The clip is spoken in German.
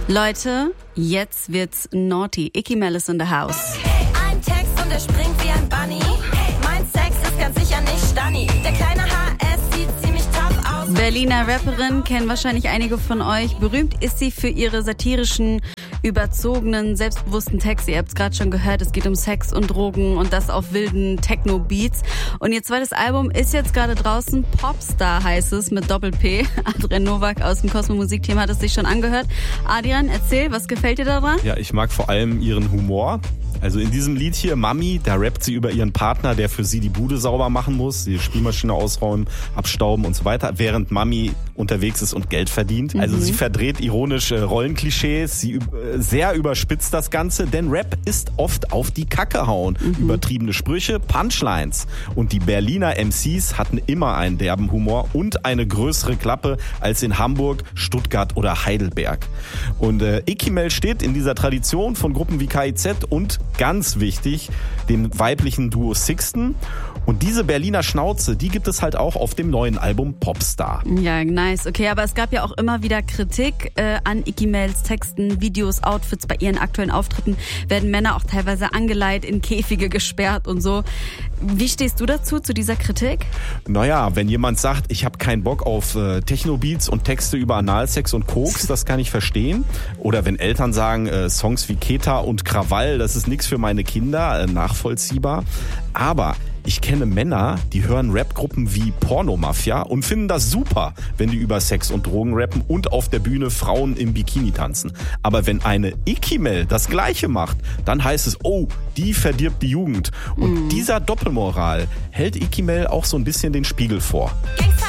Leute, jetzt wird's naughty. Icky Mel is in the house. Ein Text und er springt wie ein Bunny. Mein Sex ist ganz sicher nicht Stunny. Der kleine HS sieht ziemlich tough aus. Berliner Rapperin, kennen wahrscheinlich einige von euch. Berühmt ist sie für ihre satirischen, überzogenen, selbstbewussten Texte. Ihr habt es gerade schon gehört, es geht um Sex und Drogen und das auf wilden Techno-Beats. Und ihr zweites Album ist jetzt gerade draußen. Popstar heißt es mit Doppel-P. Adrian Nowak aus dem Cosmo-Musik-Team hat es sich schon angehört. Adrian, erzähl, was gefällt dir daran? Ja, ich mag vor allem ihren Humor. Also in diesem Lied hier, Mami, da rappt sie über ihren Partner, der für sie die Bude sauber machen muss, die Spülmaschine ausräumen, abstauben und so weiter, während Mami unterwegs ist und Geld verdient. Also sie verdreht ironisch Rollenklischees, sie sehr überspitzt das Ganze, denn Rap ist oft auf die Kacke hauen. Übertriebene Sprüche, Punchlines. Und die Berliner MCs hatten immer einen derben Humor und eine größere Klappe als in Hamburg, Stuttgart oder Heidelberg. Und Icky Mel steht in dieser Tradition von Gruppen wie KIZ und ganz wichtig, dem weiblichen Duo Sixten. Und diese Berliner Schnauze, die gibt es halt auch auf dem neuen Album Popstar. Ja, nice. Okay, aber es gab ja auch immer wieder Kritik an Icky Mels Texten, Videos, Outfits. Bei ihren aktuellen Auftritten werden Männer auch teilweise angeleiht, in Käfige gesperrt und so. Wie stehst du dazu, zu dieser Kritik? Naja, wenn jemand sagt, ich habe keinen Bock auf Techno-Beats und Texte über Analsex und Koks, das kann ich verstehen. Oder wenn Eltern sagen, Songs wie Keta und Krawall, das ist nichts für meine Kinder, nachvollziehbar. Aber ich kenne Männer, die hören Rapgruppen wie Pornomafia und finden das super, wenn die über Sex und Drogen rappen und auf der Bühne Frauen im Bikini tanzen. Aber wenn eine Icky Mel das Gleiche macht, dann heißt es, oh, die verdirbt die Jugend. Und dieser Doppelmoral hält Icky Mel auch so ein bisschen den Spiegel vor.